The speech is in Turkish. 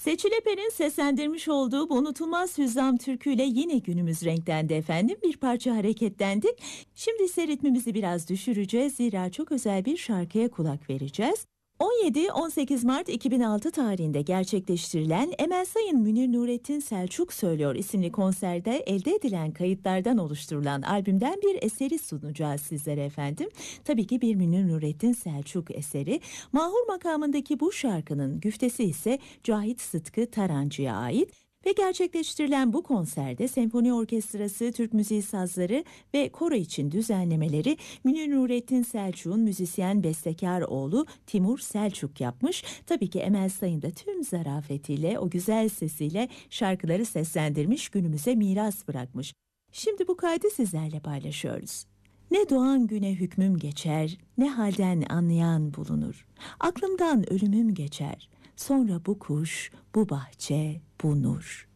Seçil Epe'nin seslendirmiş olduğu bu unutulmaz Hüzzam türküyle yine günümüz renklendi efendim. Bir parça hareketlendik. Şimdi ise ritmimizi biraz düşüreceğiz. Zira çok özel bir şarkıya kulak vereceğiz. 17-18 Mart 2006 tarihinde gerçekleştirilen Emel Sayın Münir Nurettin Selçuk Söylüyor isimli konserde elde edilen kayıtlardan oluşturulan albümden bir eseri sunacağız sizlere efendim. Tabii ki bir Münir Nurettin Selçuk eseri. Mahur makamındaki bu şarkının güftesi ise Cahit Sıtkı Tarancı'ya ait. Ve gerçekleştirilen bu konserde senfoni orkestrası, Türk müziği sazları ve koro için düzenlemeleri Münir Nurettin Selçuk'un müzisyen bestekar oğlu Timur Selçuk yapmış. Tabii ki Emel Sayın da tüm zarafetiyle, o güzel sesiyle şarkıları seslendirmiş, günümüze miras bırakmış. Şimdi bu kaydı sizlerle paylaşıyoruz. Ne doğan güne hükmüm geçer, ne halden anlayan bulunur. Aklımdan ölümüm geçer, sonra bu kuş, bu bahçe, bu nur.